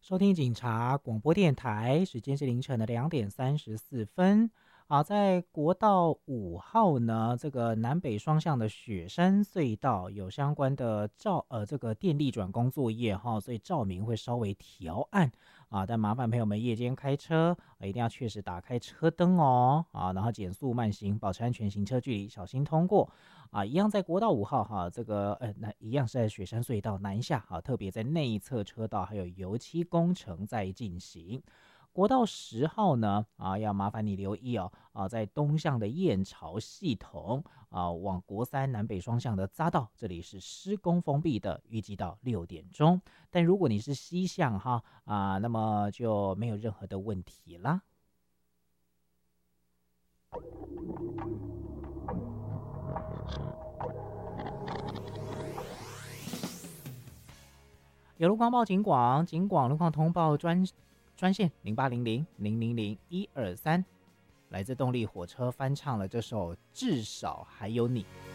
收听警察广播电台，时间是凌晨的2点34分。在国道5号呢，这个南北双向的雪山隧道有相关的这个电力转工作业哈，所以照明会稍微调暗但麻烦朋友们夜间开车一定要确实打开车灯哦然后减速慢行，保持安全行车距离，小心通过一样在国道5号哈，这个一样是在雪山隧道南下特别在内侧车道还有油漆工程在进行。国道10号呢要麻烦你留意在东向的燕巢系统往国三南北双向的匝道，这里是施工封闭的，预计到6点钟。但如果你是西向那么就没有任何的问题啦。有路况报警广路况通报专线0800000123，来自动力火车翻唱了这首《至少还有你》。